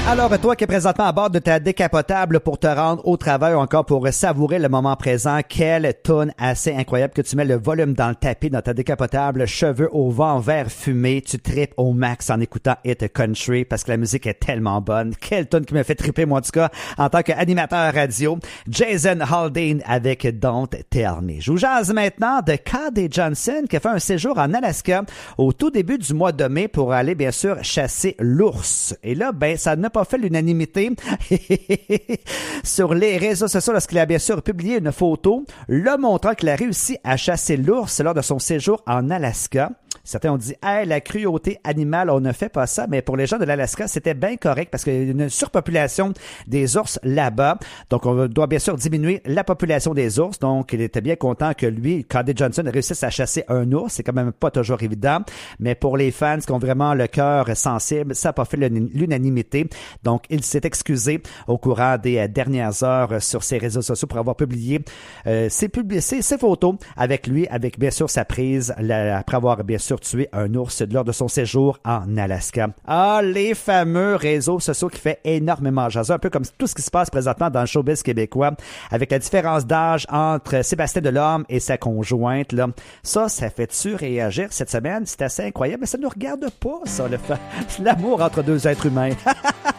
Alors, toi qui es présentement à bord de ta décapotable pour te rendre au travail ou encore pour savourer le moment présent, quelle toune assez incroyable que tu mets le volume dans le tapis dans ta décapotable, cheveux au vent, verre fumé, tu tripes au max en écoutant Hit Country parce que la musique est tellement bonne. Quelle toune qui me fait triper, moi, en tout cas, en tant qu'animateur radio. Jason Aldean avec Don't Tell Me. Je vous jase maintenant de KD Johnson qui a fait un séjour en Alaska au tout début du mois de mai pour aller, bien sûr, chasser l'ours. Et là, ben, ça n'a pas fait l'unanimité sur les réseaux sociaux lorsqu'il a bien sûr publié une photo le montrant qu'il a réussi à chasser l'ours lors de son séjour en Alaska. Certains ont dit « Hey, la cruauté animale, on ne fait pas ça », mais pour les gens de l'Alaska, c'était bien correct parce qu'il y a une surpopulation des ours là-bas. Donc, on doit bien sûr diminuer la population des ours. Donc, il était bien content que lui, KD Johnson, réussisse à chasser un ours. C'est quand même pas toujours évident. Mais pour les fans qui ont vraiment le cœur sensible, ça n'a pas fait l'unanimité. Donc, il s'est excusé au courant des dernières heures sur ses réseaux sociaux pour avoir publié ses photos avec lui, avec bien sûr sa prise, après avoir bien sûr tué un ours lors de son séjour en Alaska. Ah, les fameux réseaux sociaux qui fait énormément jaser, un peu comme tout ce qui se passe présentement dans le showbiz québécois, avec la différence d'âge entre Sébastien Delorme et sa conjointe, là. Ça fait-tu réagir cette semaine? C'est assez incroyable, mais ça ne nous regarde pas, ça, l'amour entre deux êtres humains.